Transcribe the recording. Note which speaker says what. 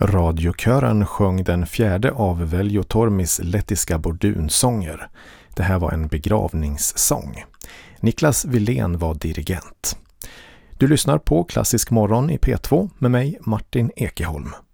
Speaker 1: Radiokören sjöng den fjärde av Veljo Tormis lettiska bordunsånger. Det här var en begravningssång. Niklas Wilén var dirigent. Du lyssnar på Klassisk morgon i P2 med mig Martin Ekeholm.